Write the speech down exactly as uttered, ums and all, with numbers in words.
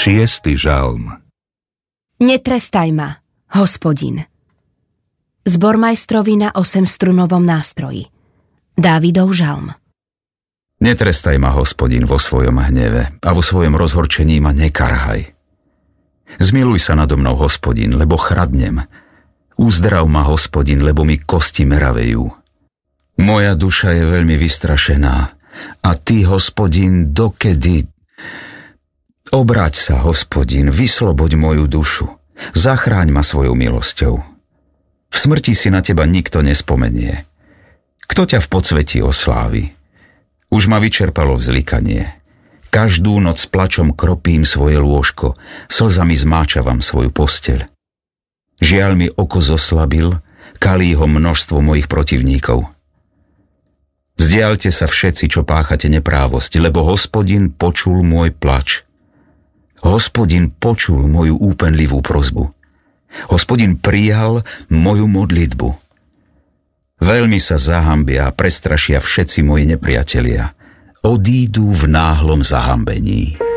Šiestý žalm. Netrestaj ma, Hospodin. Zbormajstrovi na osemstrunovom nástroji. Dávidov žalm. Netrestaj ma, Hospodin, vo svojom hneve a vo svojom rozhorčení ma nekarhaj. Zmiluj sa nado mnou, Hospodin, lebo chradnem. Uzdrav ma, Hospodin, lebo mi kosti meravejú. Moja duša je veľmi vystrašená a ty, Hospodin, dokedy? Obráť sa, Hospodin, vysloboď moju dušu. Zachráň ma svojou milosťou. V smrti si na teba nikto nespomenie. Kto ťa v podsvetí oslávi? Už ma vyčerpalo vzlikanie. Každú noc s plačom kropím svoje lôžko, slzami zmáčavam svoju posteľ. Žiaľ mi oko zoslabil, kalí ho množstvo mojich protivníkov. Vzdialte sa všetci, čo páchate neprávosť, lebo Hospodin počul môj plač. Hospodin počul moju úpenlivú prosbu. Hospodin prijal moju modlitbu. Veľmi sa zahambia a prestrašia všetci moji nepriatelia. Odídu v náhlom zahambení.